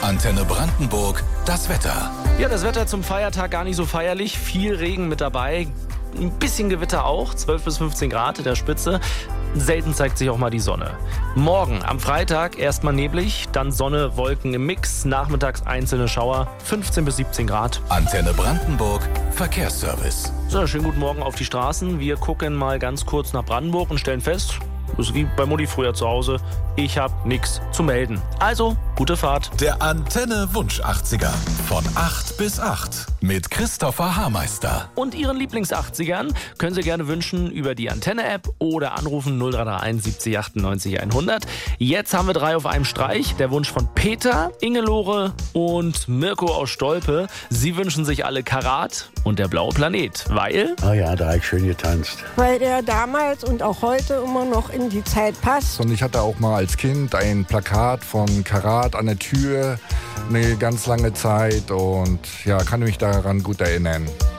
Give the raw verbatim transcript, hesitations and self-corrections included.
Antenne Brandenburg, das Wetter. Ja, das Wetter zum Feiertag gar nicht so feierlich. Viel Regen mit dabei. Ein bisschen Gewitter auch, zwölf bis fünfzehn Grad in der Spitze. Selten zeigt sich auch mal die Sonne. Morgen am Freitag erstmal neblig, dann Sonne, Wolken im Mix, nachmittags einzelne Schauer, fünfzehn bis siebzehn Grad. Antenne Brandenburg, Verkehrsservice. So, schönen guten Morgen auf die Straßen. Wir gucken mal ganz kurz nach Brandenburg und stellen fest, das ist wie bei Mutti früher zu Hause, ich habe nichts zu melden. Also, gute Fahrt. Der Antenne Wunsch achtziger von acht bis acht mit Christopher Haarmeister. Und Ihren Lieblings-achtzigern können Sie gerne wünschen über die Antenne-App oder anrufen null drei drei eins siebzig achtundneunzig hundert. Jetzt haben wir drei auf einem Streich. Der Wunsch von Peter, Ingelore und Mirko aus Stolpe. Sie wünschen sich alle Karat und der blaue Planet, weil... Ah ja, da habe ich schön getanzt. Weil der damals und auch heute immer noch in die Zeit passt. Und ich hatte auch mal als Kind ein Plakat von Karat an der Tür eine ganz lange Zeit und ja, kann mich daran gut erinnern.